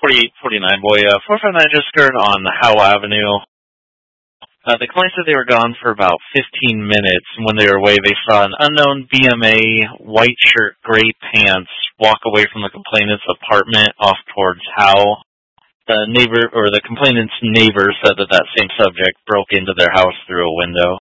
4849 boy, 459 just skirt on Howe Avenue. The client said they were gone for about 15 minutes. When they were away, they saw an unknown BMA, white shirt, gray pants, walk away from the complainant's apartment off towards Howe. The complainant's neighbor said that same subject broke into their house through a window.